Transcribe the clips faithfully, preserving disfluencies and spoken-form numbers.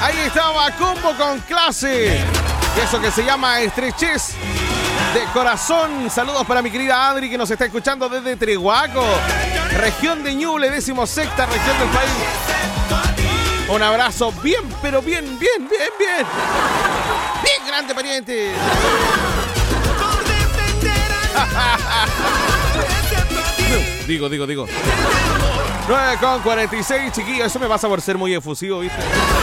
Ahí estaba Combo con clase. Eso que se llama estrechez de corazón. Saludos para mi querida Adri que nos está escuchando desde Trehuaco, región de Ñuble, decimosexta región del país. Un abrazo bien, pero bien, bien, bien, bien. Bien grande, pariente. Digo, digo, digo. nueve con cuarenta y seis, chiquillos. Eso me pasa por ser muy efusivo, ¿viste?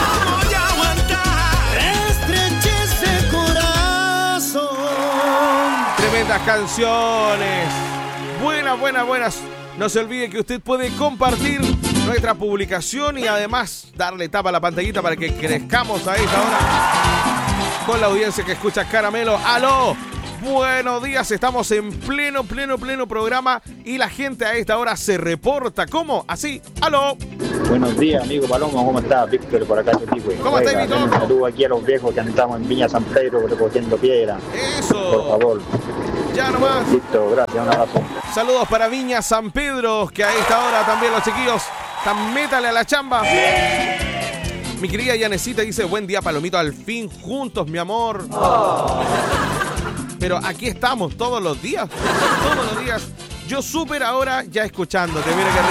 Estreche corazón. Tremendas canciones. Buenas, buenas, buenas. No se olvide que usted puede compartir nuestra publicación y además darle tapa a la pantallita para que crezcamos a esta hora con la audiencia que escucha Caramelo. ¡Aló! Buenos días, estamos en pleno, pleno, pleno programa y la gente a esta hora se reporta. ¿Cómo? Así, ¡aló! Buenos días, amigo Palomo, ¿cómo estás? Víctor, por acá, Chetico. ¿Cómo estás, mi toco? Un saludo aquí a los viejos que andamos en Viña San Pedro recogiendo piedra. ¡Eso! Por favor. Ya nomás. Listo, gracias, un abrazo. Saludos para Viña San Pedro, que a esta hora también los chiquillos están métale a la chamba. Mi querida Yanecita dice, buen día, Palomito, al fin juntos, mi amor. Oh. Pero aquí estamos todos los días, todos los días. Yo súper ahora ya escuchándote, mira qué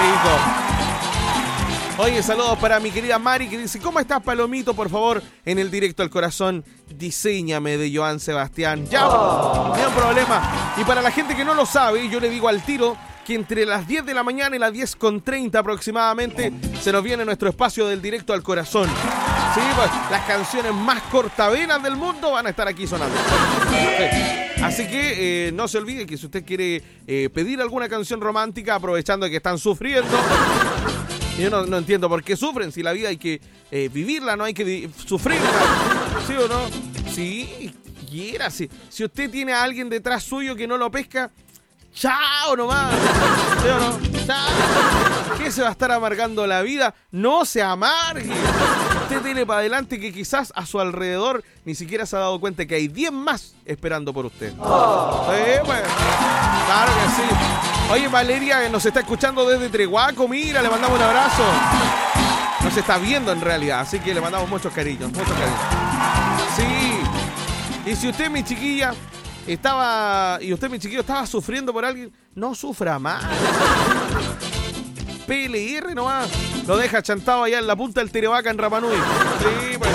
rico. Oye, saludos para mi querida Mari que dice, ¿cómo estás, Palomito? Por favor, en el directo al corazón, diseñame de Joan Sebastián. Ya, no hay un problema. Y para la gente que no lo sabe, yo le digo al tiro que entre las diez de la mañana y las diez con treinta aproximadamente se nos viene nuestro espacio del directo al corazón. Sí, pues las canciones más cortavenas del mundo van a estar aquí sonando. Sí. Así que eh, no se olvide que si usted quiere eh, pedir alguna canción romántica, aprovechando que están sufriendo, yo no, no entiendo por qué sufren, si la vida hay que eh, vivirla, no hay que vi- sufrirla, ¿sí o no? Sí, quiera, si, si usted tiene a alguien detrás suyo que no lo pesca, chao nomás, ¿sí o no? Chao. ¿Qué se va a estar amargando la vida? No se amargue. Usted tiene para adelante que quizás a su alrededor ni siquiera se ha dado cuenta que hay diez más esperando por usted. Oh. Sí, pues, claro que sí. Oye, Valeria nos está escuchando desde Trehuaco, mira, le mandamos un abrazo. Nos está viendo en realidad, así que le mandamos muchos cariños, muchos cariños. Sí. Y si usted, mi chiquilla, estaba, y usted, mi chiquillo, estaba sufriendo por alguien, no sufra más. P L R nomás. Lo deja chantado allá en la punta del Terevaca en Rapanui. Sí, pues.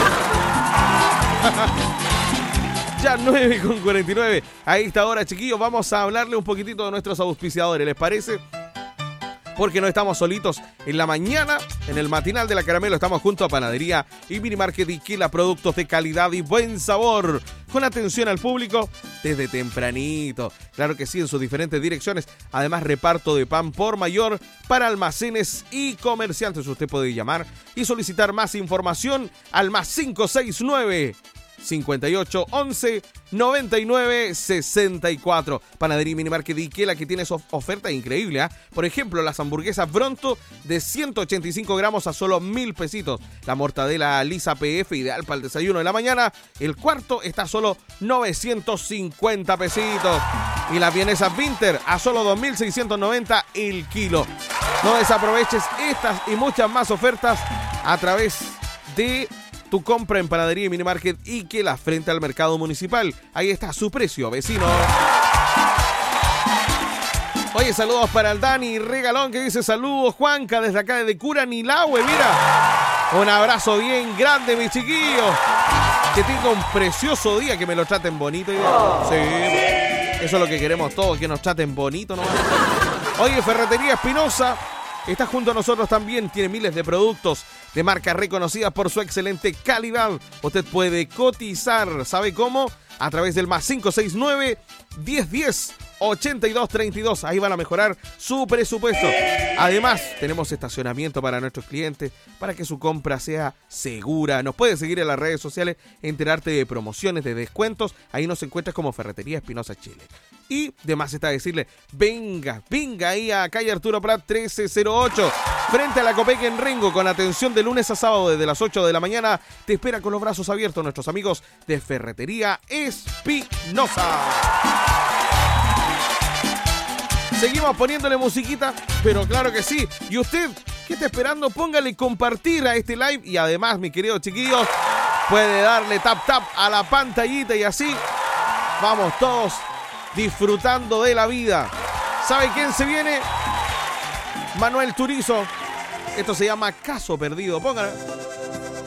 Ya nueve con cuarenta y nueve. A esta hora, chiquillos, vamos a hablarle un poquitito de nuestros auspiciadores, ¿les parece? Porque no estamos solitos en la mañana, en el matinal de la Caramelo, estamos junto a Panadería y Minimarket Iquela, productos de calidad y buen sabor, con atención al público desde tempranito. Claro que sí, en sus diferentes direcciones. Además, reparto de pan por mayor para almacenes y comerciantes. Usted puede llamar y solicitar más información al más cinco seis nueve, cincuenta y ocho, once, noventa y nueve, sesenta y cuatro. Panadería y Minimarket Iquela, que tiene su oferta increíble, ¿eh? Por ejemplo, las hamburguesas Bronto de ciento ochenta y cinco gramos a solo mil pesitos. La mortadela lisa P F, ideal para el desayuno de la mañana. El cuarto está a solo novecientos cincuenta pesitos. Y las vienesas Winter a solo dos mil seiscientos noventa el kilo. No desaproveches estas y muchas más ofertas a través de tu compra en Panadería y Minimarket Iquela frente al mercado municipal. Ahí está su precio, vecino. Oye, saludos para el Dani Regalón que dice saludos, Juanca, desde acá desde Curanilahue, mira. Un abrazo bien grande, mi chiquillo. Que tenga un precioso día, que me lo traten bonito. Sí, eso es lo que queremos todos, que nos traten bonito nomás. Oye, Ferretería Espinosa está junto a nosotros también, tiene miles de productos de marcas reconocidas por su excelente calidad. Usted puede cotizar, ¿sabe cómo? A través del más cinco seis nueve, diez diez, ochenta y dos treinta y dos. Ahí van a mejorar su presupuesto. Además, tenemos estacionamiento para nuestros clientes, para que su compra sea segura. Nos puedes seguir en las redes sociales, enterarte de promociones, de descuentos. Ahí nos encuentras como Ferretería Espinosa Chile. Y de más está decirle, venga, venga ahí a calle Arturo Prat trece cero ocho, frente a la Copec en Rengo, con atención de lunes a sábado desde las ocho de la mañana. Te espera con los brazos abiertos nuestros amigos de Ferretería Espinosa. Seguimos poniéndole musiquita, pero claro que sí. Y usted ¿Qué está esperando? Póngale compartir a este live y además, mis queridos chiquillos, puede darle tap tap a la pantallita y así vamos todos disfrutando de la vida. ¿Sabe quién se viene? Manuel Turizo. Esto se llama Caso Perdido. Póngale.